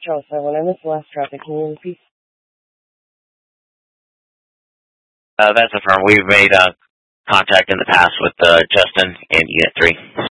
Charles 7, I missed the last traffic. Can you repeat? That's affirmed. We've made contact in the past with Justin in Unit 3.